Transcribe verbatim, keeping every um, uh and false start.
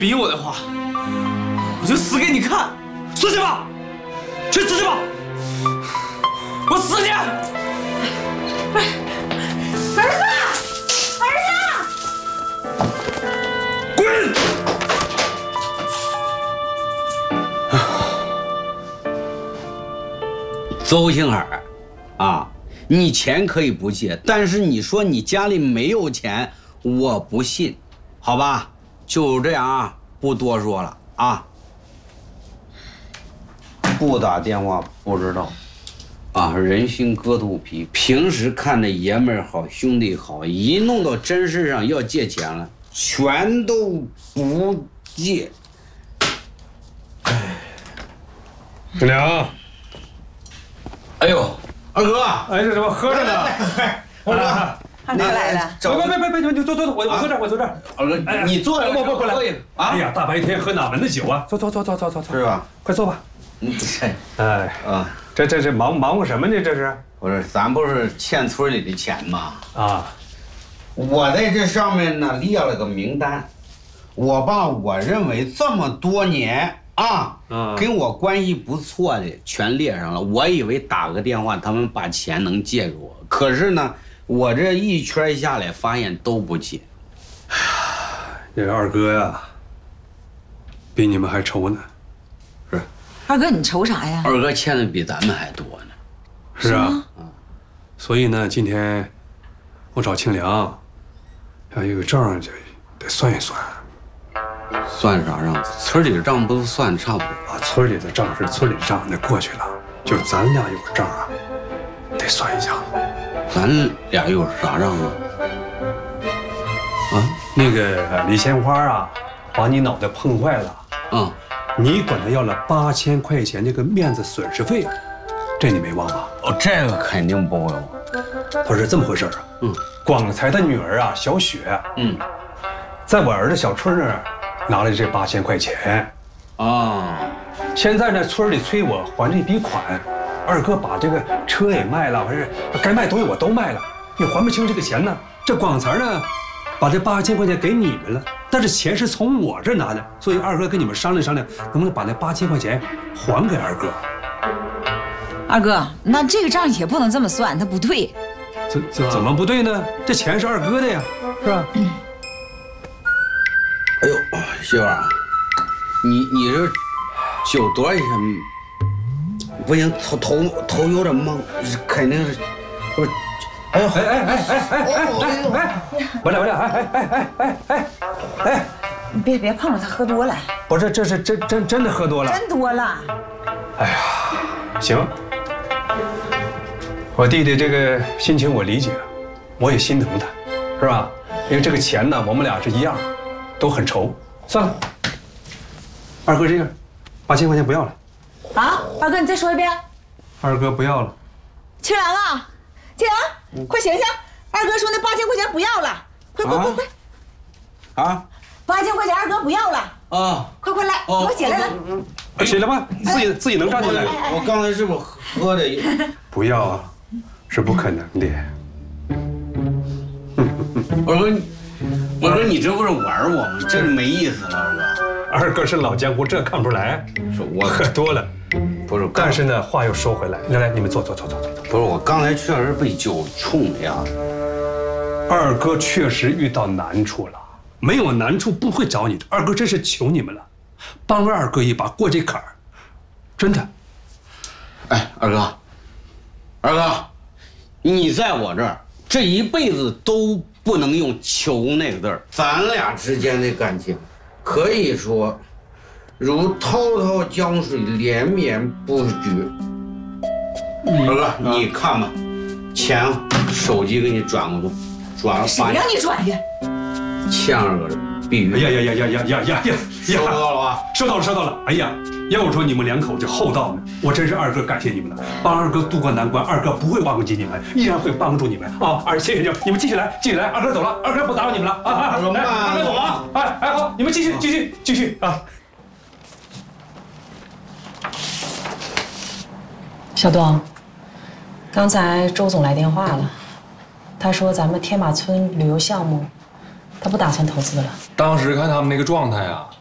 逼我的话，我就死给你看！死去吧，去死去吧！我死去！ 不是，儿子，儿子， 滚！ 周星海，啊，你钱可以不借，但是你说你家里没有钱，我不信，好吧？就这样啊，不多说了啊。不打电话不知道，啊，人心隔肚皮。平时看着爷们儿好，兄弟好，一弄到真事上要借钱了，全都不借。 小梁。 哎呦，二哥， 哎，这怎么喝着呢？ 二哥来了。 别别别别，你坐坐坐，我我坐这儿，我坐这儿。 二哥，你坐着， 不不不来。 啊！ 哎呀，大白天喝哪门子酒啊？坐坐坐坐坐坐坐。 是吧？ 快坐吧。 嗯， 哎啊， 这这这忙忙活什么呢？这是？ 不是，咱不是欠村里的钱吗？ 啊， 我在这上面呢列了个名单，我把我认为这么多年啊，嗯，跟我关系不错的全列上了。我以为打个电话他们把钱能借给我，可是呢，我这一圈下来发现都不借。 这二哥呀，比你们还愁呢。 是， 二哥你愁啥呀？ 二哥欠的比咱们还多呢。 是啊，嗯，所以呢，今天我找庆良，要有个账就得算一算。 算啥账？村里的账不都算差不多啊？村里的账是村里的账，那过去了。就咱俩有个账啊，得算一下。 咱俩有啥账啊？ 啊，那个李鲜花啊，把你脑袋碰坏了。 啊， 你管他要了八千块钱这个面子损失费，这你没忘吧？ 哦，这个肯定不会忘。 他是这么回事啊。嗯，广才的女儿啊，小雪，嗯，在我儿子小春那儿拿了这八千块钱。啊，现在呢，村里催我还这笔款。二哥把这个车也卖了，还是该卖东西我都卖了，你还不清这个钱呢。这广才呢，把这八千块钱给你们了，但是钱是从我这拿的，所以二哥跟你们商量商量，能不能把那八千块钱还给二哥？ 二哥，那这个账也不能这么算，它不对。 怎怎怎么不对呢？这钱是二哥的呀，是吧？嗯。 哎呦，媳妇儿，你你这酒多少钱？不行，头头头有点懵，肯定是，不是？哎呦，哎哎哎哎哎哎哎， 不来不来，哎哎哎哎哎哎哎， 你别别碰着他，喝多了。 不是，这是真真真的喝多了， 真多了。 哎呀，行，我弟弟这个心情我理解，我也心疼他，是吧？因为这个钱呢，我们俩是一样，都很愁。算了，二哥这样，八千块钱不要了。 啊，二哥，你再说一遍。 二哥不要了。 青兰啊，青兰，快醒醒！二哥说那八千块钱不要了，快快快快！ 啊， 八千块钱二哥不要了啊！快快来，快起来来！ 起来吧，自己自己能站起来。 我刚才是不是喝的？ 不要啊，是不可能的。 我说你，我说你这不是玩我吗？这没意思了，二哥。 二哥是老江湖，这看不出来。 是我喝多了， 不是。 但是呢，话又说回来，来来，你们坐坐坐坐坐。 不是，我刚才确实被酒冲的呀。 二哥确实遇到难处了，没有难处不会找你的。二哥真是求你们了，帮二哥一把过这坎儿，真的。 哎，二哥，二哥，你在我这儿这一辈子都不能用“求”那个字儿，咱俩之间的感情。可以说，如滔滔江水，连绵不绝。二哥，你看吧，钱手机给你转过去，转了八。 谁让你转的？ 欠二哥的必须。 哎呀呀呀呀呀呀呀呀！ 收到了吧？ 收到了，收到了。哎呀，要我说你们两口子厚道呢，我真是二哥感谢你们了，帮二哥渡过难关，二哥不会忘记你们，依然会帮助你们啊！二谢谢你们，你们继续来，继续来，二哥走了，二哥不打扰你们了啊！ 二哥慢， 二哥走了，哎哎好，你们继续继续继续啊！ 小东，刚才周总来电话了，他说咱们天马村旅游项目，他不打算投资了。 当时看他们那个状态啊，